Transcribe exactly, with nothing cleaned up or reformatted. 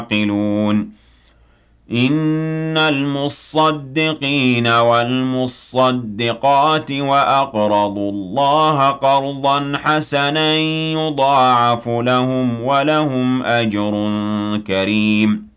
يعقلون إن المصدقين والمصدقات وأقرضوا الله قرضا حسنا يضاعف لهم ولهم أجر كريم